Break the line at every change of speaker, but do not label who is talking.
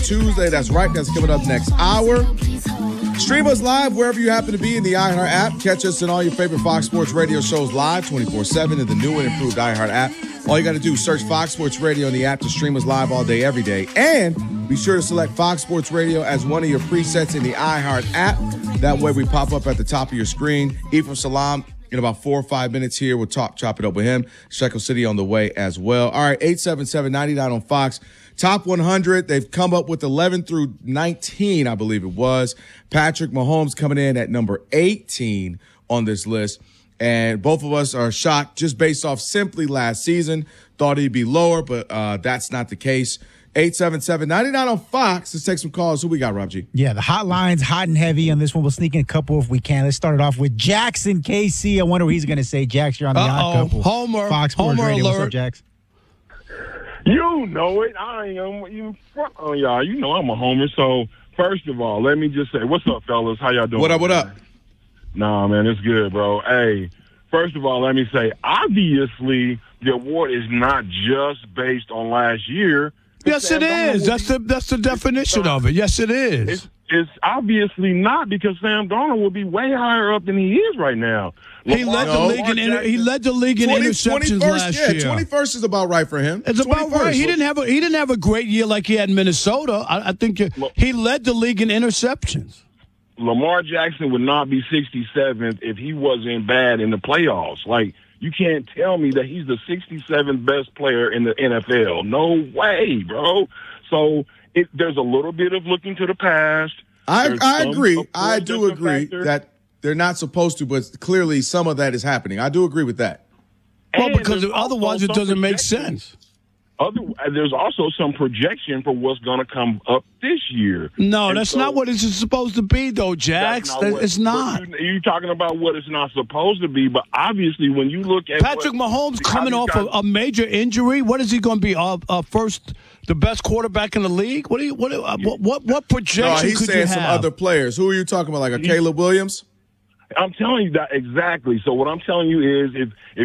Tuesday. That's right. That's coming up next hour. Stream us live wherever you happen to be in the iHeart app. Catch us in all your favorite Fox Sports radio shows live 24/7 in the new and improved iHeart app. All you got to do is search Fox Sports Radio in the app to stream us live all day, every day. And be sure to select Fox Sports Radio as one of your presets in the iHeart app. That way we pop up at the top of your screen. Ephraim Salaam, in about 4 or 5 minutes here, we'll chop it up with him. Shekel City on the way as well. All right, 877-99 on Fox. Top 100, they've come up with 11 through 19, I believe it was. Patrick Mahomes coming in at number 18 on this list. And both of us are shocked just based off simply last season. Thought he'd be lower, but that's not the case. 877-99 on Fox. Let's take some calls. Who we got, Rob G?
Yeah, the hotline's hot and heavy on this one. We'll sneak in a couple if we can. Let's start it off with Jackson KC. I wonder what he's going to say. Jax, you're on the Odd Couple.
Homer.
Fox Sports
Homer
Radio.
alert.
What's up, Jax?
You know it. I ain't even front on y'all. You know I'm a homer. So, first of all, let me just say, what's up, fellas? How y'all doing?
What up?
Nah, man, it's good, bro. Hey, first of all, let me say, obviously, the award is not just based on last year.
Yes, it is. That's the definition of it. Yes, it is.
It's obviously not, because Sam Darnold will be way higher up than he is right now.
He led the league in interceptions last year.
21st is about right for him.
It's about right. He didn't have a great year like he had in Minnesota. I think he led the league in interceptions.
Lamar Jackson would not be 67th if he wasn't bad in the playoffs. Like, you can't tell me that he's the 67th best player in the NFL. No way, bro. So there's a little bit of looking to the past.
I agree. I do agree that they're not supposed to, but clearly some of that is happening. I do agree with that.
Well, because otherwise it doesn't make sense.
There's also some projection for what's going to come up this year.
No, that's not what it's supposed to be, though, Jax. It's not.
You're talking about what it's not supposed to be, but obviously when you look at
Patrick Mahomes coming off a major injury, what is he going to be? The best quarterback in the league? What projection
no, he's
could
saying
you have?
Some other players. Who are you talking about? Like a Caleb Williams?
I'm telling you that exactly. So what I'm telling you is if